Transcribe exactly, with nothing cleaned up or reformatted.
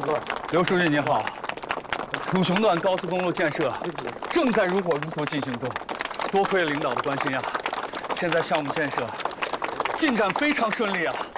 刘书记您好，土雄段高速公路建设正在如火如荼进行中，多亏领导的关心啊，现在项目建设进展非常顺利啊。